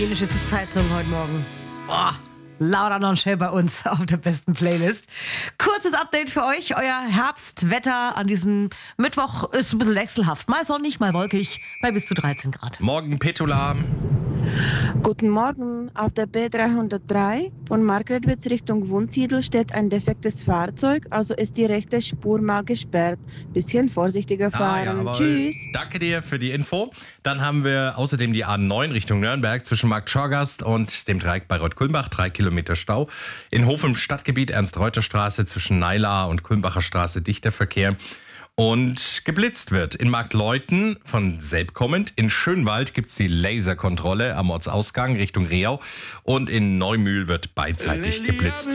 Italienische Zeitung heute Morgen. Boah, lauter noch schön bei uns auf der besten Playlist. Kurzes Update für euch. Euer Herbstwetter an diesem Mittwoch ist ein bisschen wechselhaft. Mal sonnig, mal wolkig, bei bis zu 13 Grad. Morgen Petula. Guten Morgen. Auf der B303 von Margretwitz Richtung Wunsiedel steht ein defektes Fahrzeug, also ist die rechte Spur mal gesperrt. Bisschen vorsichtiger fahren. Tschüss. Danke dir für die Info. Dann haben wir außerdem die A9 Richtung Nürnberg zwischen Markt Schorgast und dem Dreieck Bayreuth-Kulmbach, 3 Kilometer Stau. In Hof im Stadtgebiet Ernst-Reuter-Straße zwischen Neilaer und Kulmbacher Straße dichter Verkehr. Und geblitzt wird in Marktleuthen von Selb kommend. In Schönwald gibt es die Laserkontrolle am Ortsausgang Richtung Reau. Und in Neumühl wird beidseitig geblitzt.